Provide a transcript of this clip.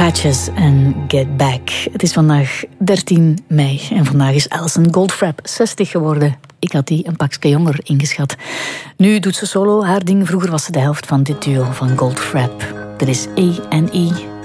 Patches en Get Back. Het is vandaag 13 mei en vandaag is Alison Goldfrapp 60 geworden. Ik had die een pakje jonger ingeschat. Nu doet ze solo haar ding. Vroeger was ze de helft van dit duo van Goldfrapp. Er is E&E